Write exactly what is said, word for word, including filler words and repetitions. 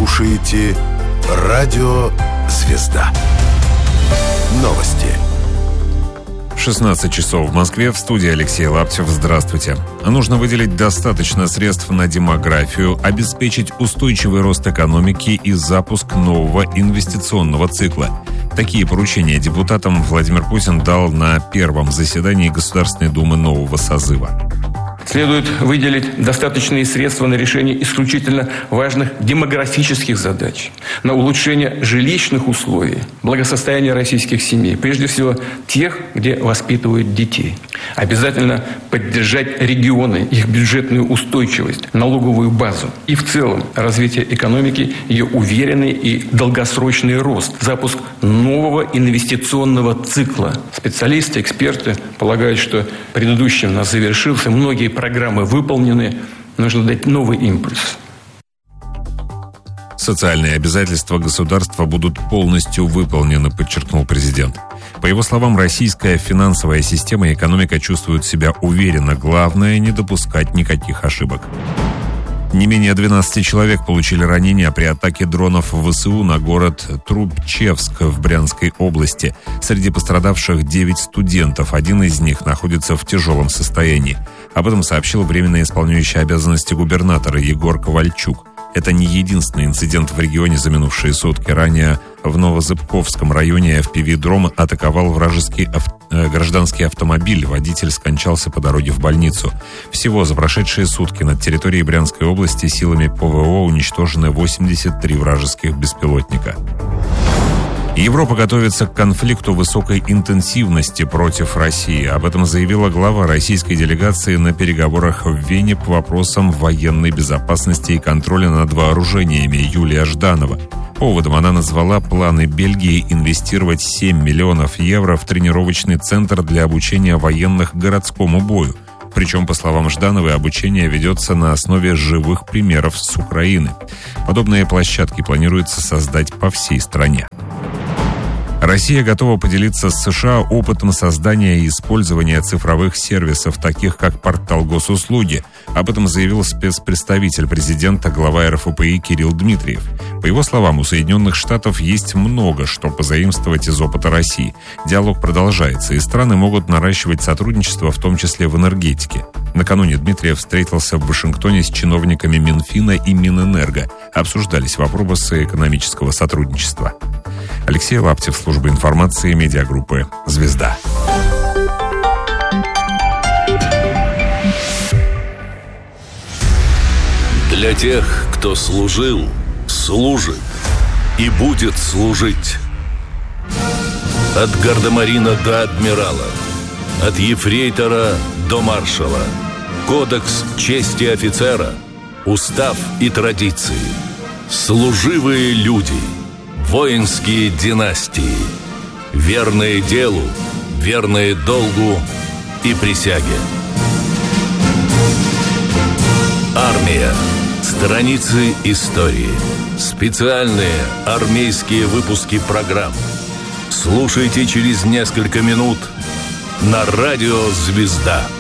слушаете Радио «Звезда». Новости. шестнадцать часов в Москве. В студии Алексей Лаптев. Здравствуйте. Нужно выделить достаточно средств на демографию, обеспечить устойчивый рост экономики и запуск нового инвестиционного цикла. Такие поручения депутатам Владимир Путин дал на первом заседании Государственной Думы нового созыва. Следует выделить достаточные средства на решение исключительно важных демографических задач, на улучшение жилищных условий, благосостояния российских семей, прежде всего тех, где воспитывают детей. Обязательно поддержать регионы, их бюджетную устойчивость, налоговую базу и в целом развитие экономики, ее уверенный и долгосрочный рост, запуск нового инвестиционного цикла. Специалисты, эксперты полагают, что предыдущий у нас завершился, многие программы выполнены, нужно дать новый импульс. Социальные обязательства государства будут полностью выполнены, подчеркнул президент. По его словам, российская финансовая система и экономика чувствуют себя уверенно. Главное – не допускать никаких ошибок. Не менее двенадцати человек получили ранения при атаке дронов ВСУ на город Трубчевск в Брянской области. Среди пострадавших девять студентов. Один из них находится в тяжелом состоянии. Об этом сообщил временно исполняющий обязанности губернатора Егор Ковальчук. Это не единственный инцидент в регионе за минувшие сутки. Ранее в Новозыбковском районе эф пи ви-дрон атаковал вражеский ав... гражданский автомобиль. Водитель скончался по дороге в больницу. Всего за прошедшие сутки над территорией Брянской области силами ПВО уничтожены восемьдесят три вражеских беспилотника. Европа готовится к конфликту высокой интенсивности против России. Об этом заявила глава российской делегации на переговорах в Вене по вопросам военной безопасности и контроля над вооружениями Юлия Жданова. Поводом она назвала планы Бельгии инвестировать семь миллионов евро в тренировочный центр для обучения военных городскому бою. Причем, по словам Ждановой, обучение ведется на основе живых примеров с Украины. Подобные площадки планируется создать по всей стране. Россия готова поделиться с США опытом создания и использования цифровых сервисов, таких как портал госуслуги. Об этом заявил спецпредставитель президента, глава эр эф пэ и Кирилл Дмитриев. По его словам, у Соединенных Штатов есть много что позаимствовать из опыта России. Диалог продолжается, и страны могут наращивать сотрудничество, в том числе в энергетике. Накануне Дмитриев встретился в Вашингтоне с чиновниками Минфина и Минэнерго. Обсуждались вопросы экономического сотрудничества. Алексей Лаптев, служба информации, медиагруппы «Звезда». Для тех, кто служил, служит и будет служить. От гардемарина до адмирала, от ефрейтора до маршала. Кодекс чести офицера, устав и традиции. Служивые люди, воинские династии, верные делу, верные долгу и присяге. Армия. Страницы истории. Специальные армейские выпуски программ. Слушайте через несколько минут на радио «Звезда».